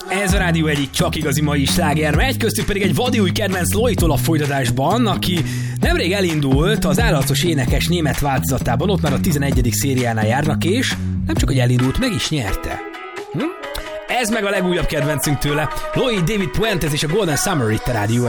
Ez a rádió egyik csak igazi mai sláger, megy köztük pedig egy vadi új kedvenc Lojtól a folytatásban, aki nemrég elindult az állatos énekes német változatában, ott már a 11. szériánál járnak, és nem csak hogy elindult, meg is nyerte. Ez meg a legújabb kedvencünk tőle, Lloyd David Puentes és a Golden Summer itt a rádió